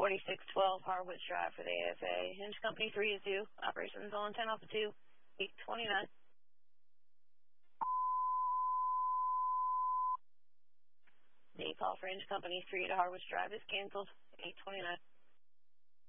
4612 Harwich Drive for the AFA. Hinge Company 3 is due. Operations on 10 off of 2, 829. The call for Hinge Company 3 to Harwich Drive is canceled, 829.